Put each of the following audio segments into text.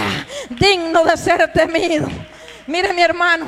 aleluya, digno de ser temido. Mire, mi hermano,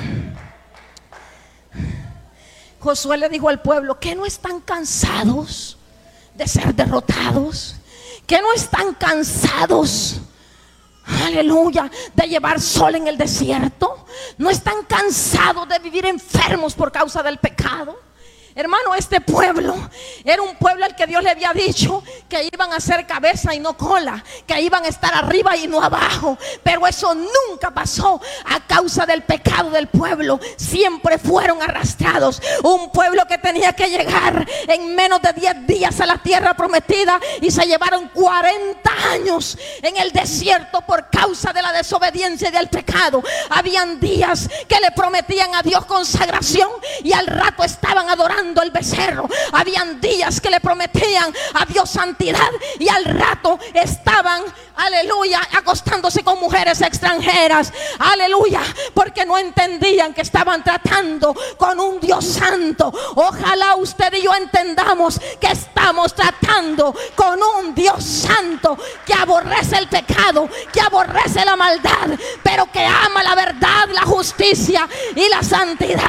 Josué le dijo al pueblo: ¿que no están cansados de ser derrotados? ¿Que no están cansados, aleluya, de llevar sol en el desierto? ¿No están cansados de vivir enfermos por causa del pecado? Hermano, este pueblo era un pueblo al que Dios le había dicho que iban a ser cabeza y no cola, que iban a estar arriba y no abajo. Pero eso nunca pasó a causa del pecado del pueblo. Siempre fueron arrastrados. Un pueblo que tenía que llegar en menos de 10 días a la tierra prometida, y se llevaron 40 años en el desierto por causa de la desobediencia y del pecado. Habían días que le prometían a Dios consagración y al rato estaban adorando el becerro. Habían días que le prometían a Dios santidad y al rato estaban, aleluya, acostándose con mujeres extranjeras, aleluya, porque no entendían que estaban tratando con un Dios santo. Ojalá usted y yo entendamos que estamos tratando con un Dios santo que aborrece el pecado, que aborrece la maldad, pero que ama la verdad, la justicia y la santidad.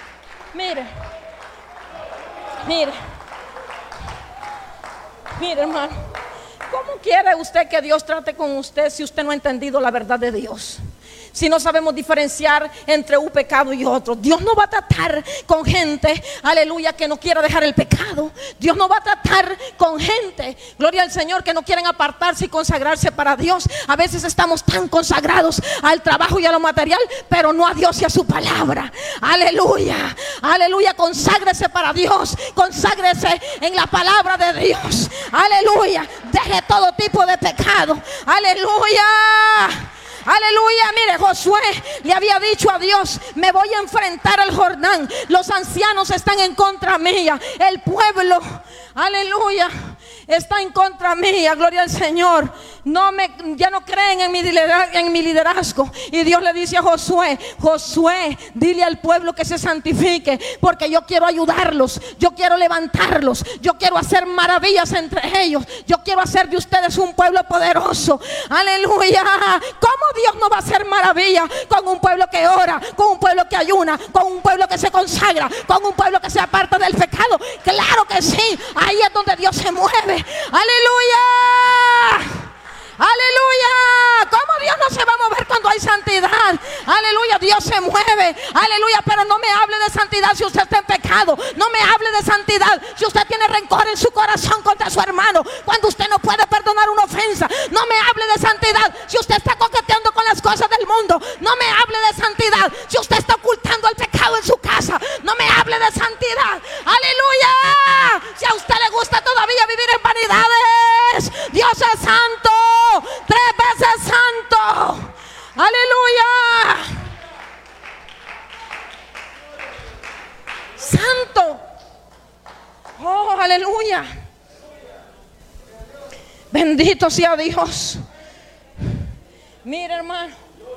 Mire, hermano, ¿cómo quiere usted que Dios trate con usted si usted no ha entendido la verdad de Dios? Si no sabemos diferenciar entre un pecado y otro. Dios no va a tratar con gente, aleluya, que no quiera dejar el pecado. Dios no va a tratar con gente, gloria al Señor, que no quieren apartarse y consagrarse para Dios. A veces estamos tan consagrados al trabajo y a lo material, pero no a Dios y a su palabra. Aleluya, aleluya, conságrese para Dios, conságrese en la palabra de Dios. Aleluya, deje todo tipo de pecado. Aleluya. Aleluya, mire, Josué le había dicho a Dios: me voy a enfrentar al Jordán, los ancianos están en contra mía, el pueblo, aleluya, está en contra mía, gloria al Señor. Ya no creen en mi liderazgo. Y Dios le dice a Josué: Josué, dile al pueblo que se santifique, porque yo quiero ayudarlos, yo quiero levantarlos, yo quiero hacer maravillas entre ellos, yo quiero hacer de ustedes un pueblo poderoso. Aleluya. ¿Cómo Dios no va a hacer maravilla con un pueblo que ora, con un pueblo que ayuna, con un pueblo que se consagra, con un pueblo que se aparta del pecado? Claro que sí, ahí es donde Dios se mueve. Aleluya. Aleluya. ¿Cómo Dios no se va a mover cuando hay santidad? Aleluya, Dios se mueve. Aleluya, pero no me hable de santidad si usted está en pecado. No me hable de santidad si usted tiene rencor en su corazón contra su hermano, cuando usted no puede perdonar una ofensa. No me hable de santidad si usted está coqueteando con las cosas del mundo. No me hable de santidad si usted está ocultando el pecado en su casa. No me hable de santidad. Aleluya. Si a usted le gusta todavía vivir en vanidades, Dios es santo, 3 veces santo. Aleluya. Santo. Oh, aleluya. Bendito sea Dios. Mire, hermano,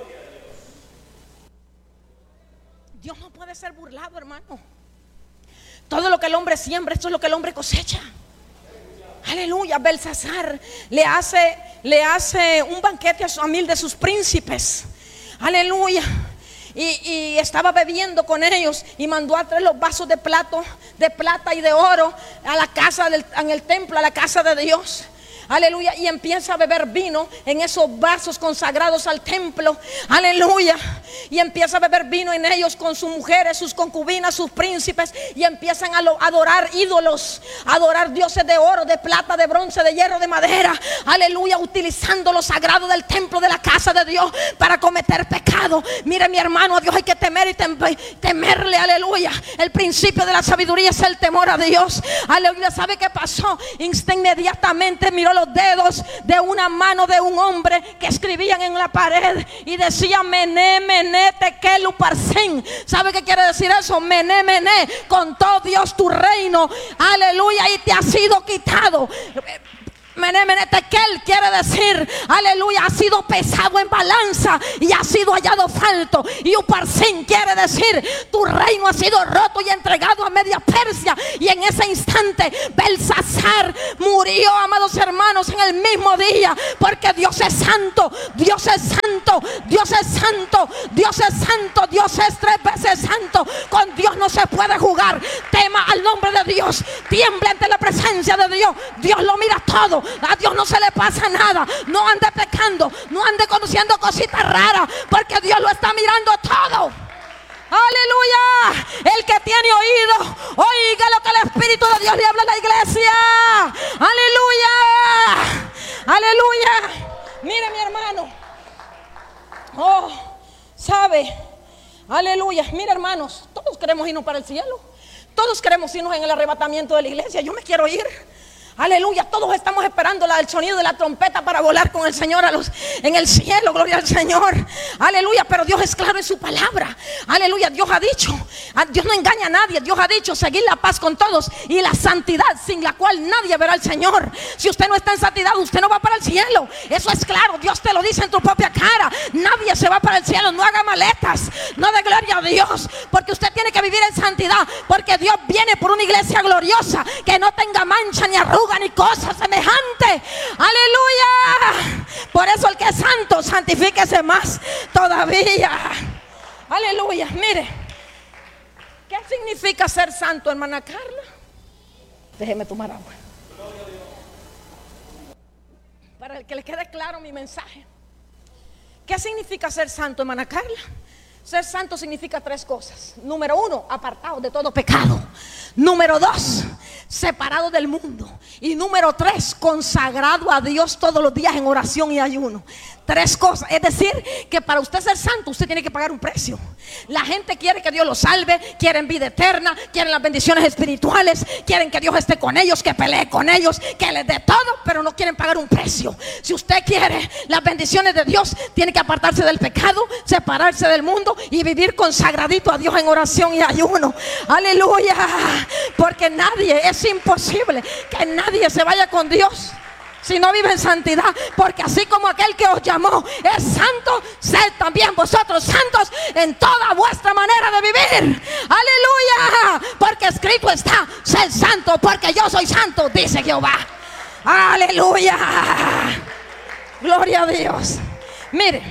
Dios no puede ser burlado, hermano. Todo lo que el hombre siembra, esto es lo que el hombre cosecha. Aleluya. Belsasar le hace un banquete a 1000 de sus príncipes. Aleluya. Y estaba bebiendo con ellos y mandó a traer los vasos de plata y de oro a la casa en el templo, a la casa de Dios. Aleluya. Y empieza a beber vino en esos vasos consagrados al templo. Aleluya. Y empieza a beber vino en ellos con sus mujeres, sus concubinas, sus príncipes. Y empiezan a adorar ídolos, a adorar dioses de oro, de plata, de bronce, de hierro, de madera. Aleluya. Utilizando lo sagrado del templo, de la casa de Dios, para cometer pecado. Mire, mi hermano, a Dios hay que temer y temerle. Aleluya. El principio de la sabiduría es el temor a Dios. Aleluya. ¿Sabe qué pasó? Inmediatamente miró los dedos de una mano de un hombre que escribían en la pared y decía: Mené, Mené, Tekel, Uparsin. ¿Sabe qué quiere decir eso? Mené, Mené, contó Dios tu reino, aleluya, y te ha sido quitado. Mené, Mené, Tekel quiere decir, aleluya, ha sido pesado en balanza y ha sido hallado falto. Y Uparsin quiere decir, tu reino ha sido roto y entregado a Media Persia. Y en ese instante Belsasar murió, amados hermanos, en el mismo día, porque Dios es santo, Dios es santo. santo, Dios es santo, Dios es santo, Dios es 3 veces santo. Con Dios no se puede jugar. Tema al nombre de Dios, tiemble ante la presencia de Dios. Dios lo mira todo, a Dios no se le pasa nada. No ande pecando, no ande conociendo cositas raras, porque Dios lo está mirando todo. Aleluya. El que tiene oído, oiga lo que el Espíritu de Dios le habla a la iglesia. Aleluya. Aleluya. Mire, mi hermano. Oh, sabe. Aleluya. Mire, hermanos, todos queremos irnos para el cielo. Todos queremos irnos en el arrebatamiento de la iglesia. Yo me quiero ir. Aleluya, todos estamos esperando el sonido de la trompeta para volar con el Señor en el cielo, gloria al Señor. Aleluya, pero Dios es claro en su palabra. Aleluya, Dios ha dicho, Dios no engaña a nadie. Dios ha dicho, seguir la paz con todos y la santidad, sin la cual nadie verá al Señor. Si usted no está en santidad, usted no va para el cielo. Eso es claro, Dios te lo dice en tu propia cara. Nadie se va para el cielo, no haga maletas. No dé gloria a Dios, porque usted tiene que vivir en santidad. Porque Dios viene por una iglesia gloriosa, que no tenga mancha ni arruga ni cosa semejante. Aleluya. Por eso el que es santo, santifíquese más todavía. Aleluya. Mire, ¿qué significa ser santo, hermana Carla? Déjeme tomar agua para que le quede claro mi mensaje. ¿Qué significa ser santo, hermana Carla? Ser santo significa 3 cosas. Número 1, apartado de todo pecado. Número 2, separado del mundo. Y número 3, consagrado a Dios todos los días en oración y ayuno. 3 cosas. Es decir, que para usted ser santo, usted tiene que pagar un precio. La gente quiere que Dios los salve, quieren vida eterna, quieren las bendiciones espirituales, quieren que Dios esté con ellos, que pelee con ellos, que les dé todo, pero no quieren pagar un precio. Si usted quiere las bendiciones de Dios, tiene que apartarse del pecado, separarse del mundo y vivir consagradito a Dios en oración y ayuno. Aleluya. Porque es imposible que nadie se vaya con Dios si no vive en santidad. Porque así como aquel que os llamó es santo, sed también vosotros santos en toda vuestra manera de vivir. Aleluya. Porque escrito está, sed santo porque yo soy santo, dice Jehová. Aleluya. Gloria a Dios. Mire,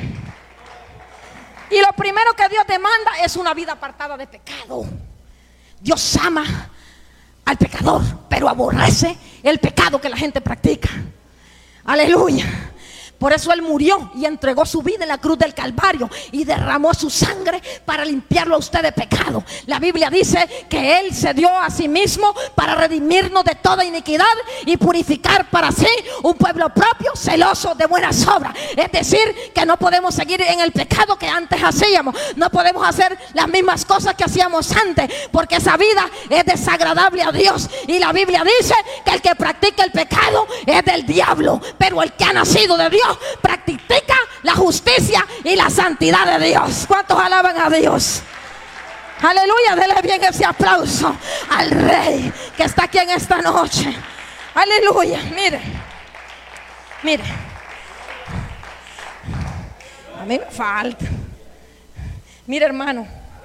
y lo primero que Dios demanda es una vida apartada de pecado. Dios ama al pecador, pero aborrece el pecado que la gente practica. Aleluya. Por eso Él murió y entregó su vida en la cruz del Calvario y derramó su sangre para limpiarlo a usted de pecado. La Biblia dice que Él se dio a sí mismo para redimirnos de toda iniquidad y purificar para sí un pueblo propio, celoso de buenas obras. Es decir, que no podemos seguir en el pecado que antes hacíamos. No podemos hacer las mismas cosas que hacíamos antes, porque esa vida es desagradable a Dios. Y la Biblia dice que el que practica el pecado es del diablo, pero el que ha nacido de Dios practica la justicia y la santidad de Dios. ¿Cuántos alaban a Dios? Aleluya, dele bien ese aplauso al Rey que está aquí en esta noche. Aleluya, mire, a mí me falta. Mire, hermano,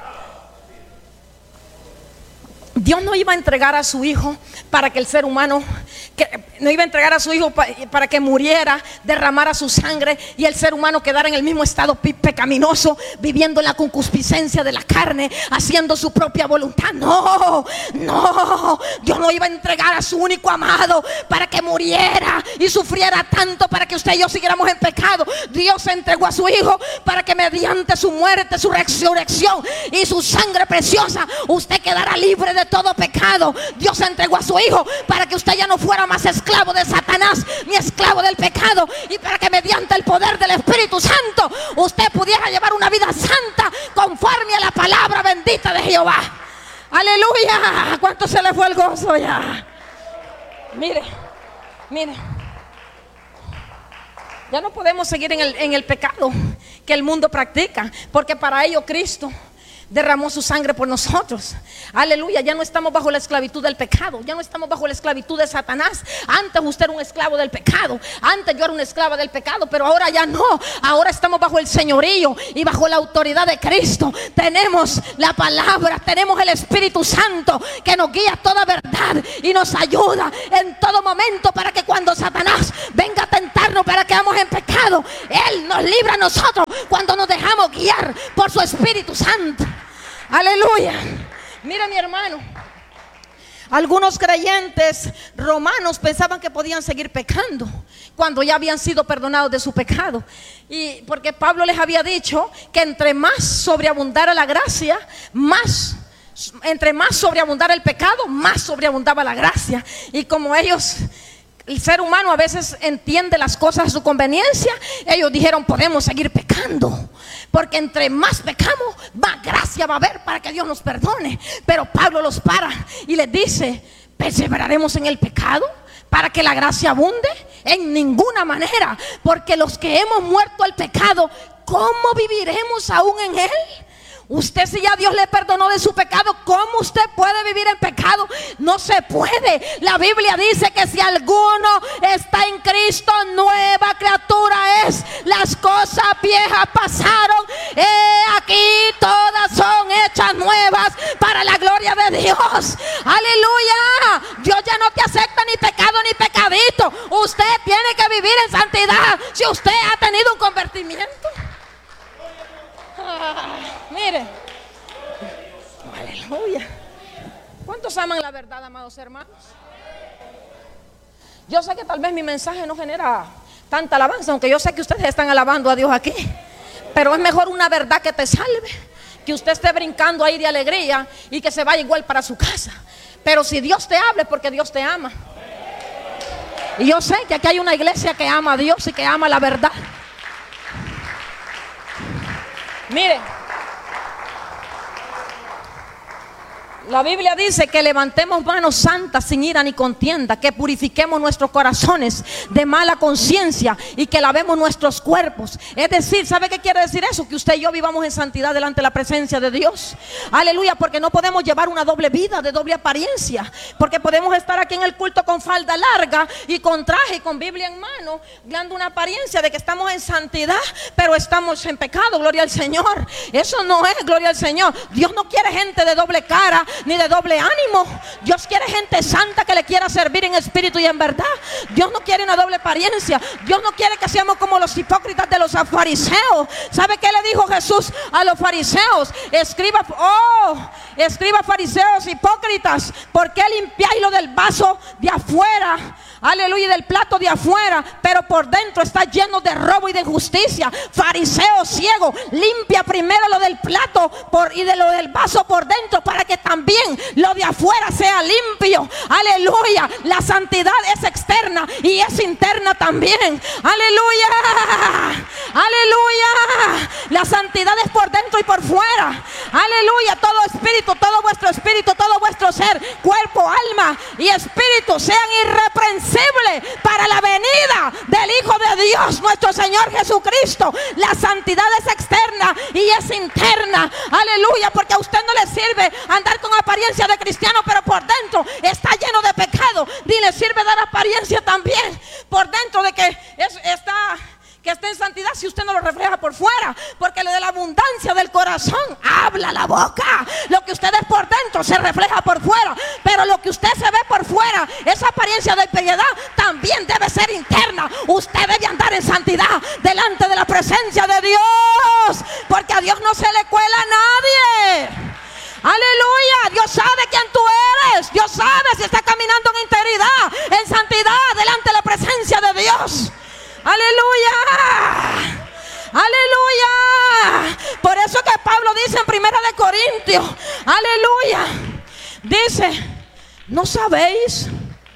Dios no iba a entregar a su hijo para que el ser humano, no iba a entregar a su hijo para que muriera, derramara su sangre y el ser humano quedara en el mismo estado pecaminoso, viviendo en la concupiscencia de la carne, haciendo su propia voluntad. No, Dios no iba a entregar a su único amado para que muriera y sufriera tanto para que usted y yo siguiéramos en pecado. Dios entregó a su hijo para que mediante su muerte, su resurrección y su sangre preciosa, usted quedara libre de todo pecado. Dios entregó a su hijo para que usted ya no fuera más esclavo de Satanás ni esclavo del pecado, y para que mediante el poder del Espíritu Santo usted pudiera llevar una vida santa conforme a la palabra bendita de Jehová. Aleluya. ¿Cuánto se le fue el gozo ya? Mire, ya no podemos seguir en el pecado que el mundo practica, porque para ello Cristo derramó su sangre por nosotros. Aleluya. Ya no estamos bajo la esclavitud del pecado, ya no estamos bajo la esclavitud de Satanás. Antes usted era un esclavo del pecado, antes yo era una esclava del pecado, pero ahora ya no. Ahora estamos bajo el señorío y bajo la autoridad de Cristo. Tenemos la palabra, tenemos el Espíritu Santo que nos guía a toda verdad y nos ayuda en todo momento, para que cuando Satanás venga a tentarnos para que vamos en pecado, Él nos libra a nosotros, cuando nos dejamos guiar por su Espíritu Santo. Aleluya. Mira, mi hermano, algunos creyentes romanos pensaban que podían seguir pecando cuando ya habían sido perdonados de su pecado. Y porque Pablo les había dicho que entre más sobreabundara la gracia, entre más sobreabundara el pecado, más sobreabundaba la gracia. Y como ellos, el ser humano a veces entiende las cosas a su conveniencia, ellos dijeron: podemos seguir pecando, porque entre más pecamos, más gracia va a haber para que Dios nos perdone. Pero Pablo los para y les dice: ¿perseveraremos en el pecado para que la gracia abunde? En ninguna manera, porque los que hemos muerto al pecado, ¿cómo viviremos aún en él? Usted, si ya Dios le perdonó de su pecado, ¿cómo usted puede vivir en pecado? No se puede. La Biblia dice que si alguno está en Cristo, nueva criatura es. Las cosas viejas pasaron, aquí todas son hechas nuevas para la gloria de Dios. Aleluya. Dios ya no te acepta ni pecado ni pecadito. Usted tiene que vivir en santidad si usted ha tenido un convertimiento. Mire, aleluya. ¿Cuántos aman la verdad, amados hermanos? Yo sé que tal vez mi mensaje no genera tanta alabanza, aunque yo sé que ustedes están alabando a Dios aquí, pero es mejor una verdad que te salve, que usted esté brincando ahí de alegría y que se vaya igual para su casa. Pero si Dios te habla es porque Dios te ama. Y yo sé que aquí hay una iglesia que ama a Dios y que ama la verdad. Mire, la Biblia dice que levantemos manos santas sin ira ni contienda, que purifiquemos nuestros corazones de mala conciencia y que lavemos nuestros cuerpos. Es decir, ¿sabe qué quiere decir eso? Que usted y yo vivamos en santidad delante de la presencia de Dios. Aleluya, porque no podemos llevar una doble vida, de doble apariencia. Porque podemos estar aquí en el culto con falda larga y con traje y con Biblia en mano, dando una apariencia de que estamos en santidad, pero estamos en pecado. Gloria al Señor. Eso no es gloria al Señor. Dios no quiere gente de doble cara ni de doble ánimo. Dios quiere gente santa que le quiera servir en espíritu y en verdad. Dios no quiere una doble apariencia. Dios no quiere que seamos como los hipócritas de los fariseos. ¿Sabe qué le dijo Jesús a los fariseos? Escriba fariseos hipócritas, ¿por qué limpiáis lo del vaso de afuera? Aleluya, del plato de afuera, pero por dentro está lleno de robo y de injusticia. Fariseo ciego, limpia primero lo del plato y de lo del vaso por dentro, para que también lo de afuera sea limpio. Aleluya, la santidad es externa y es interna también. Aleluya, aleluya, la santidad es por dentro y por fuera. Aleluya, todo espíritu, todo vuestro ser, cuerpo, alma y espíritu sean irreprensibles para la venida del Hijo de Dios, nuestro Señor Jesucristo. La santidad es externa y es interna. Aleluya, porque a usted no le sirve andar con apariencia de cristiano, pero por dentro está lleno de pecado. Ni le sirve dar apariencia también por dentro de que está en santidad si usted no lo refleja por fuera, porque de la abundancia del corazón habla la boca. Lo que usted es por dentro se refleja por fuera, pero lo que usted se ve por fuera, esa apariencia de piedad, también debe ser interna. Usted debe andar en santidad delante de la presencia de Dios, porque a Dios no se le cuela a nadie. Aleluya, Dios sabe quién tú eres. Dios sabe si estás caminando en integridad, en santidad delante de la presencia de Dios. Aleluya, aleluya. Por eso que Pablo dice en 1 Corintios, aleluya, dice: ¿no sabéis,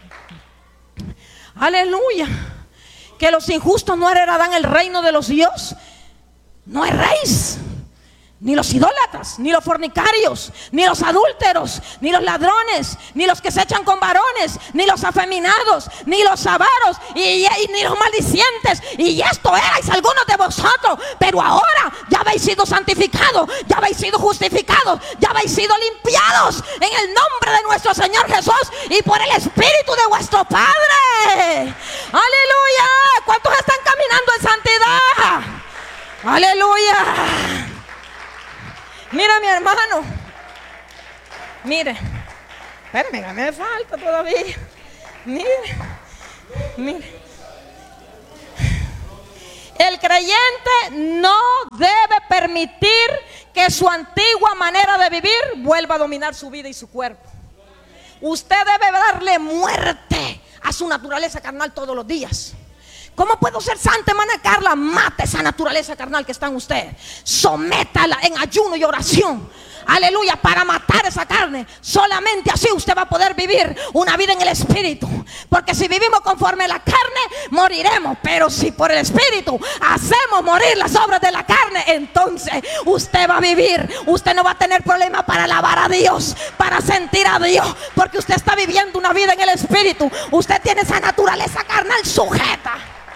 aleluya, que los injustos no heredarán el reino de los Dios? No erréis, ni los idólatras, ni los fornicarios, ni los adúlteros, ni los ladrones, ni los que se echan con varones, ni los afeminados, ni los avaros, y ni los maldicientes. Y esto erais algunos de vosotros, pero ahora ya habéis sido santificados, ya habéis sido justificados, ya habéis sido limpiados en el nombre de nuestro Señor Jesús y por el Espíritu de vuestro Padre. Aleluya. ¿Cuántos están caminando en santidad? Aleluya. Mira, mi hermano, mire, espérame, me falta todavía. Mire, El creyente no debe permitir que su antigua manera de vivir vuelva a dominar su vida y su cuerpo. Usted debe darle muerte a su naturaleza carnal todos los días. ¿Cómo puedo ser santa, hermana Carla? Mate esa naturaleza carnal que está en usted. Sométala en ayuno y oración. Aleluya, para matar esa carne. Solamente así usted va a poder vivir una vida en el Espíritu. Porque si vivimos conforme a la carne, moriremos. Pero si por el Espíritu hacemos morir las obras de la carne, entonces usted va a vivir. Usted no va a tener problema para alabar a Dios, para sentir a Dios, porque usted está viviendo una vida en el Espíritu. Usted tiene esa naturaleza carnal sujeta.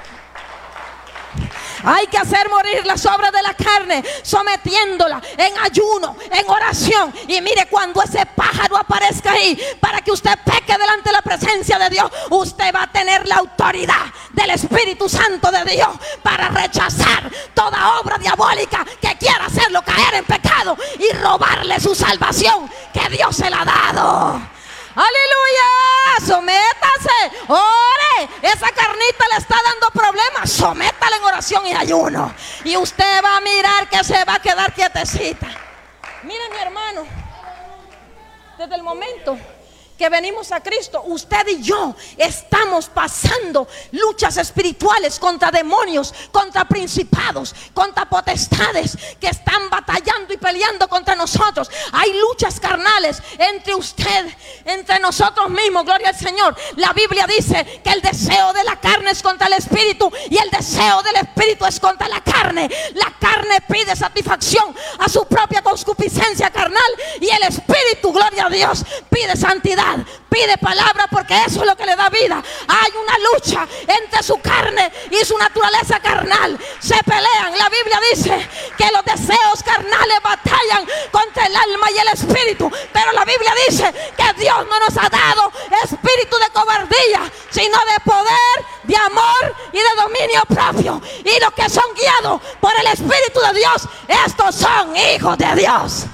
Hay que hacer morir las obras de la carne, sometiéndola en ayuno, en oración. Y mire, cuando ese pájaro aparezca ahí, para que usted peque delante de la presencia de Dios, usted va a tener la autoridad del Espíritu Santo de Dios para rechazar toda obra diabólica que quiera hacerlo caer en pecado y robarle su salvación que Dios se la ha dado. Aleluya, sométase, ore. Esa carnita le está dando problemas, sométala en oración y ayuno, y usted va a mirar que se va a quedar quietecita. Mire, mi hermano, desde el momento que venimos a Cristo, usted y yo estamos pasando luchas espirituales contra demonios, contra principados, contra potestades que están batallando y peleando contra nosotros. Hay luchas carnales entre usted, entre nosotros mismos, gloria al Señor. La Biblia dice que el deseo de la carne es contra el espíritu y el deseo del espíritu es contra la carne. La carne pide satisfacción a su propia concupiscencia carnal y el espíritu, gloria a Dios, pide santidad, pide palabra, porque eso es lo que le da vida. Hay una lucha entre su carne y su naturaleza carnal. Se pelean. La Biblia dice que los deseos carnales batallan contra el alma y el espíritu, pero la Biblia dice que Dios no nos ha dado espíritu de cobardía, sino de poder, de amor y de dominio propio. Y los que son guiados por el Espíritu de Dios, estos son hijos de Dios.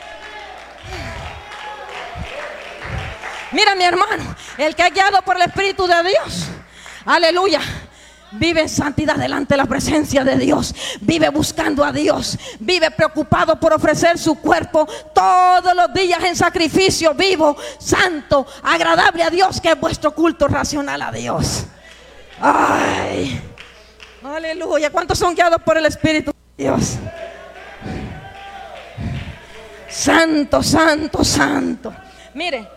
Mira, mi hermano, el que es guiado por el Espíritu de Dios, aleluya, vive en santidad delante de la presencia de Dios. Vive buscando a Dios. Vive preocupado por ofrecer su cuerpo todos los días en sacrificio vivo, santo, agradable a Dios, que es vuestro culto racional a Dios. Ay, aleluya. ¿Cuántos son guiados por el Espíritu de Dios? Santo, santo, santo. Mire,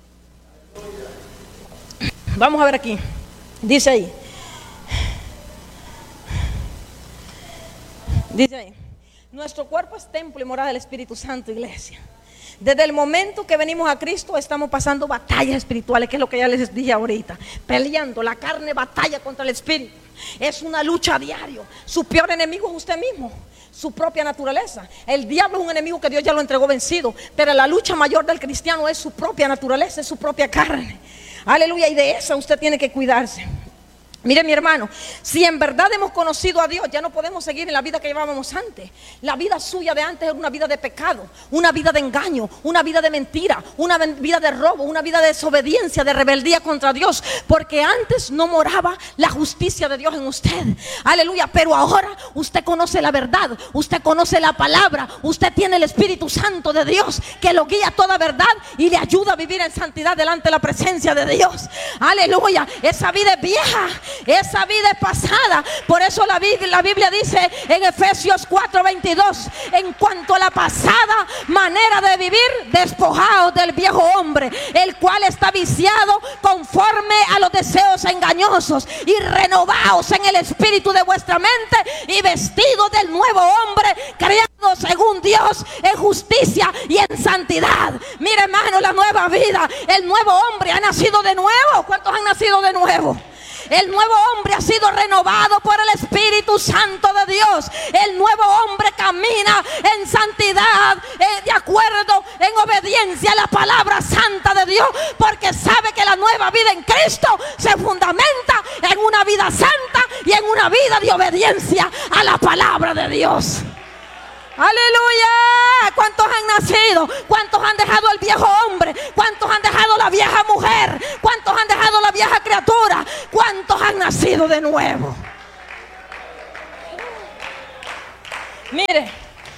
vamos a ver aquí. Dice ahí. Dice ahí: nuestro cuerpo es templo y morada del Espíritu Santo, iglesia. Desde el momento que venimos a Cristo estamos pasando batallas espirituales, que es lo que ya les dije ahorita. Peleando, la carne batalla contra el espíritu. Es una lucha a diario. Su peor enemigo es usted mismo, su propia naturaleza. El diablo es un enemigo que Dios ya lo entregó vencido, pero la lucha mayor del cristiano es su propia naturaleza, es su propia carne. Aleluya, y de esa usted tiene que cuidarse. Mire, mi hermano, si en verdad hemos conocido a Dios, ya no podemos seguir en la vida que llevábamos antes. La vida suya de antes era una vida de pecado, una vida de engaño, una vida de mentira, una vida de robo, una vida de desobediencia, de rebeldía contra Dios, porque antes no moraba la justicia de Dios en usted. Aleluya, pero ahora usted conoce la verdad, usted conoce la palabra, usted tiene el Espíritu Santo de Dios que lo guía a toda verdad y le ayuda a vivir en santidad delante de la presencia de Dios. Aleluya, esa vida es vieja. Esa vida es pasada. Por eso la Biblia dice en Efesios 4:22: en cuanto a la pasada manera de vivir, despojaos del viejo hombre, el cual está viciado conforme a los deseos engañosos, y renovaos en el espíritu de vuestra mente, y vestidos del nuevo hombre, creado según Dios en justicia y en santidad. Mire, hermano, la nueva vida, el nuevo hombre ha nacido de nuevo. ¿Cuántos han nacido de nuevo? El nuevo hombre ha sido renovado por el Espíritu Santo de Dios. El nuevo hombre camina en santidad, de acuerdo, en obediencia a la palabra santa de Dios, porque sabe que la nueva vida en Cristo se fundamenta en una vida santa y en una vida de obediencia a la palabra de Dios. Aleluya. ¿Cuántos han nacido? ¿Cuántos han dejado el viejo hombre? ¿Cuántos han dejado la vieja mujer? ¿Cuántos han dejado la vieja criatura? ¿Cuántos han nacido de nuevo? Mire,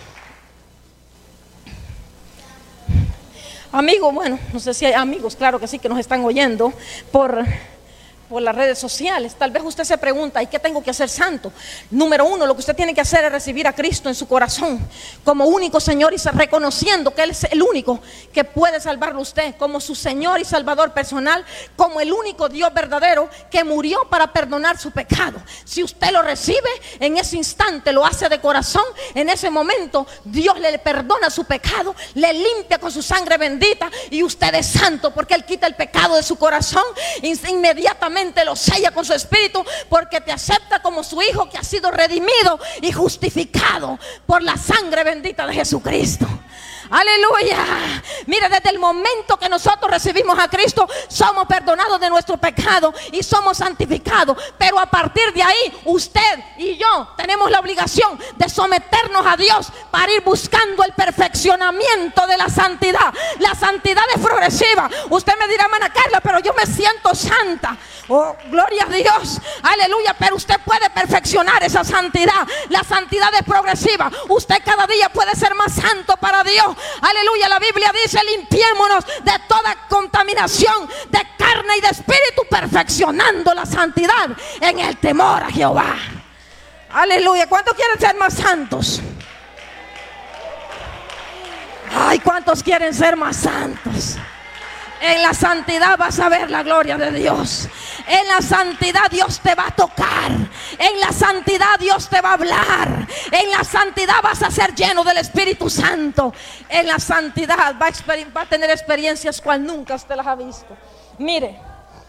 amigos, bueno, no sé si hay amigos, claro que sí, que nos están oyendo por las redes sociales. Tal vez usted se pregunta: ¿y qué tengo que hacer santo? Número uno, lo que usted tiene que hacer es recibir a Cristo en su corazón como único Señor, y reconociendo que Él es el único que puede salvarlo a usted como su Señor y Salvador personal, como el único Dios verdadero que murió para perdonar su pecado. Si usted lo recibe en ese instante, lo hace de corazón, en ese momento Dios le perdona su pecado, le limpia con su sangre bendita, y usted es santo porque Él quita el pecado de su corazón. Inmediatamente lo sella con su espíritu, porque te acepta como su hijo, que ha sido redimido y justificado por la sangre bendita de Jesucristo. Aleluya. Mire, desde el momento que nosotros recibimos a Cristo, somos perdonados de nuestro pecado y somos santificados. Pero a partir de ahí, usted y yo tenemos la obligación de someternos a Dios para ir buscando el perfeccionamiento de la santidad. La santidad es progresiva. Usted me dirá: hermana Carla, pero yo me siento santa. Oh, gloria a Dios, aleluya. Pero usted puede perfeccionar esa santidad. La santidad es progresiva. Usted cada día puede ser más santo para Dios. Aleluya. La Biblia dice: limpiémonos de toda contaminación de carne y de espíritu, perfeccionando la santidad en el temor a Jehová. Aleluya. ¿Cuántos quieren ser más santos? Ay, ¿cuántos quieren ser más santos? En la santidad vas a ver la gloria de Dios. En la santidad Dios te va a tocar. En la santidad Dios te va a hablar. En la santidad vas a ser lleno del Espíritu Santo. En la santidad va a tener experiencias cual nunca usted las ha visto. Mire,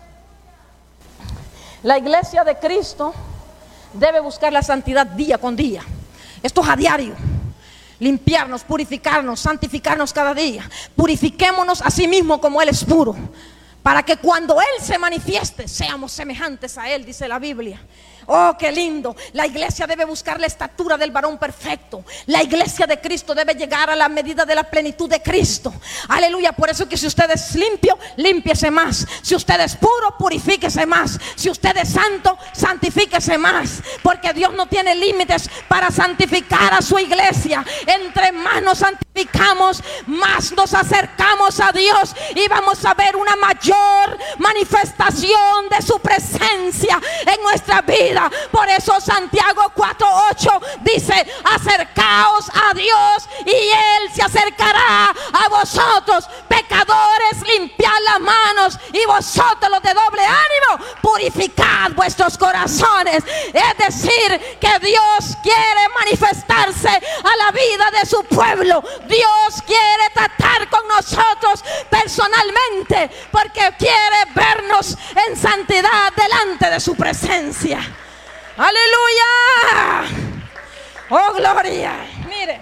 la iglesia de Cristo debe buscar la santidad día con día. Esto es a diario. Limpiarnos, purificarnos, santificarnos cada día. Purifiquémonos a sí mismo como Él es puro, para que cuando Él se manifieste seamos semejantes a Él, dice la Biblia. Oh, qué lindo. La iglesia debe buscar la estatura del varón perfecto. La iglesia de Cristo debe llegar a la medida de la plenitud de Cristo. Aleluya. Por eso que si usted es limpio, límpiese más. Si usted es puro, purifíquese más. Si usted es santo, santifíquese más. Porque Dios no tiene límites para santificar a su iglesia. Entre más nos santificamos, más nos acercamos a Dios, y vamos a ver una mayor manifestación de su presencia en nuestra vida. Por eso Santiago 4:8 dice: acercaos a Dios y Él se acercará a vosotros. Pecadores, limpiad las manos, y vosotros los de doble ánimo, purificad vuestros corazones. Es decir, que Dios quiere manifestarse a la vida de su pueblo. Dios quiere tratar con nosotros personalmente, porque quiere vernos en santidad delante de su presencia. Aleluya. Oh, gloria. Mire.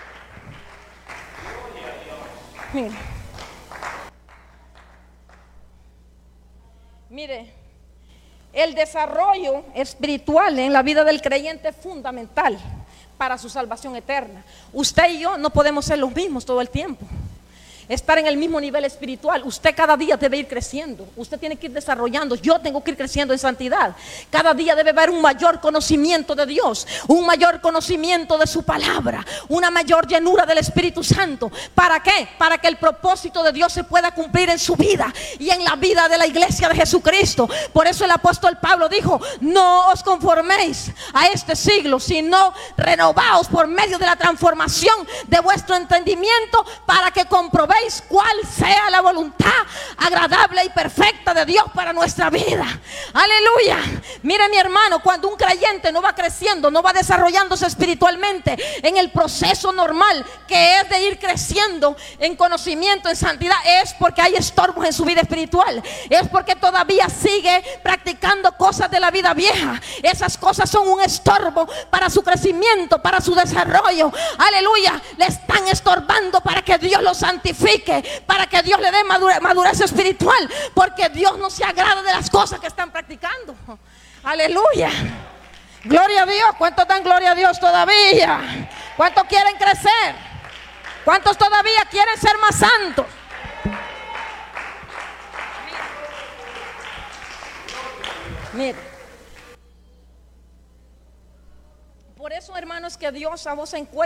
Mire, el desarrollo espiritual en la vida del creyente es fundamental para su salvación eterna. Usted y yo no podemos ser los mismos todo el tiempo, estar en el mismo nivel espiritual. Usted cada día debe ir creciendo. Usted tiene que ir desarrollando. Yo tengo que ir creciendo en santidad. Cada día debe haber un mayor conocimiento de Dios, un mayor conocimiento de su palabra, una mayor llenura del Espíritu Santo. ¿Para qué? Para que el propósito de Dios se pueda cumplir en su vida y en la vida de la iglesia de Jesucristo. Por eso el apóstol Pablo dijo: no os conforméis a este siglo, sino renovaos por medio de la transformación de vuestro entendimiento, para que comprobéis cuál sea la voluntad agradable y perfecta de Dios para nuestra vida. Aleluya. Mire, mi hermano, cuando un creyente no va creciendo, no va desarrollándose espiritualmente en el proceso normal que es de ir creciendo en conocimiento, en santidad, es porque hay estorbos en su vida espiritual. Es porque todavía sigue practicando cosas de la vida vieja. Esas cosas son un estorbo para su crecimiento, para su desarrollo. Aleluya. Le están estorbando para que Dios lo santifique, para que Dios le dé madurez espiritual, porque Dios no se agrada de las cosas que están practicando. Aleluya. Gloria a Dios. ¿Cuántos dan gloria a Dios todavía? ¿Cuántos quieren crecer? ¿Cuántos todavía quieren ser más santos? Mire, Por eso, hermanos, que Dios a vos